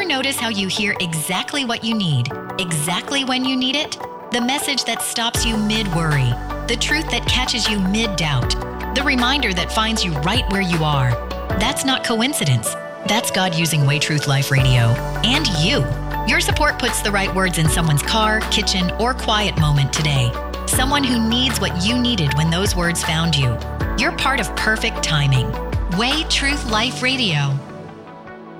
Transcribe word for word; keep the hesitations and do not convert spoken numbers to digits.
notice how you hear exactly what you need, exactly when you need it? The message that stops you mid-worry, the truth that catches you mid-doubt, the reminder that finds you right where you are. That's not coincidence. That's God using Way Truth Life Radio. And you. Your support puts the right words in someone's car, kitchen, or quiet moment today. Someone who needs what you needed when those words found you. You're part of perfect timing. Way Truth Life Radio.